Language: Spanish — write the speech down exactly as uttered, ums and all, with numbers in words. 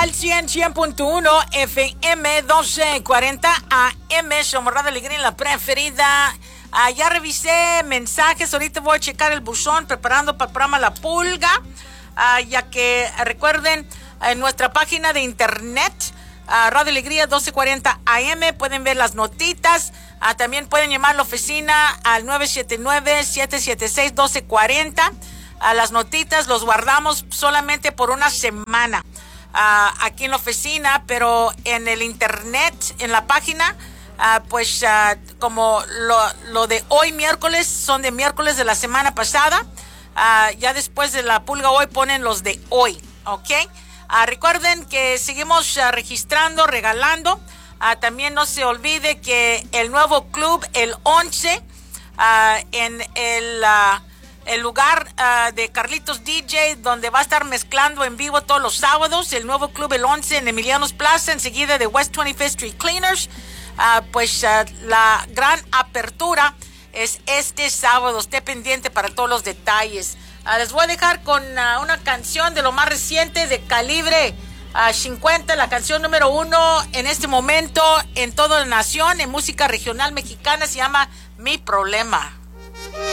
al cien, cien punto uno F M, doce cuarenta A M. Somos Radio Alegría, la preferida. Ah, ya revisé mensajes. Ahorita voy a checar el buzón preparando para el programa La Pulga. Ah, ya que recuerden, en nuestra página de internet, uh, Radio Alegría doce cuarenta A M, pueden ver las notitas. Uh, también pueden llamar a la oficina al nueve siete nueve, siete siete seis, uno dos cuatro cero. Uh, las notitas los guardamos solamente por una semana uh, aquí en la oficina, pero en el internet, en la página, uh, pues uh, como lo, lo de hoy miércoles son de miércoles de la semana pasada. Uh, ya después de La Pulga hoy ponen los de hoy, ¿ok? Uh, recuerden que seguimos uh, registrando, regalando. Uh, también no se olvide que el nuevo club, el once, uh, en el, uh, el lugar uh, de Carlitos D J, donde va a estar mezclando en vivo todos los sábados, el nuevo club, el once, en Emilianos Plaza, enseguida de West twenty-fifth Street Cleaners. Uh, pues uh, la gran apertura es este sábado. Esté pendiente para todos los detalles. Uh, les voy a dejar con uh, una canción de lo más reciente de Calibre uh, cincuenta, la canción número uno en este momento en toda la nación, en música regional mexicana, se llama Mi Problema.